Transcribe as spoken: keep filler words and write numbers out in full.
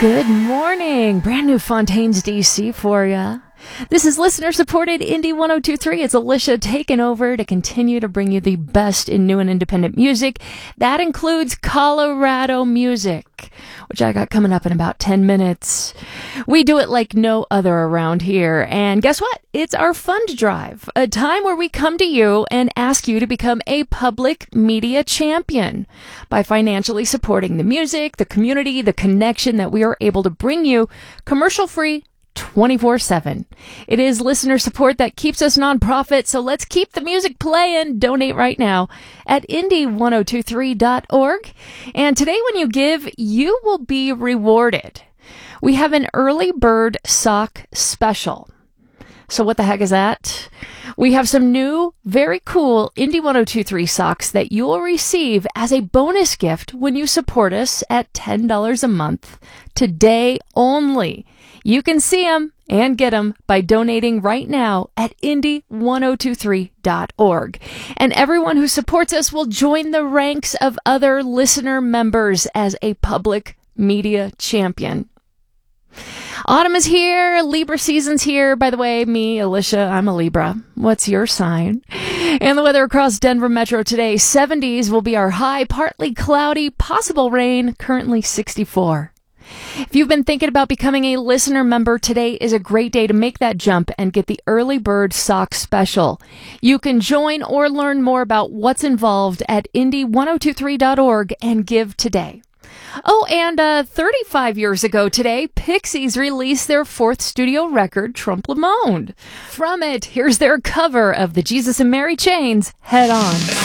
Good morning. Brand new Fontaines, D C for ya. This is listener-supported Indie one oh two three. It's Alicia taking over to continue to bring you the best in new and independent music. That includes Colorado music, which I got coming up in about ten minutes. We do it like no other around here. And guess what? It's our fund drive, a time where we come to you and ask you to become a public media champion by financially supporting the music, the community, the connection that we are able to bring you commercial-free twenty-four seven. It is listener support that keeps us nonprofit, so let's keep the music playing. Donate right now at indie one oh two three dot org. And today when you give, you will be rewarded. We have an early bird sock special. So what the heck is that? We have some new, very cool Indie one oh two three socks that you will receive as a bonus gift when you support us at ten dollars a month. Today only. You can see them and get them by donating right now at indie one oh two three dot org. And everyone who supports us will join the ranks of other listener members as a public media champion. Autumn is here. Libra season's here. By the way, me, Alicia, I'm a Libra. What's your sign? And the weather across Denver Metro today, seventies will be our high, partly cloudy, possible rain, currently sixty-four. If you've been thinking about becoming a listener member, today is a great day to make that jump and get the early bird sock special. You can join or learn more about what's involved at indie one oh two three dot org and give today. Oh, and uh, thirty-five years ago today, Pixies released their fourth studio record, Trompe le Monde. From it, here's their cover of the Jesus and Mary Chains, Head On.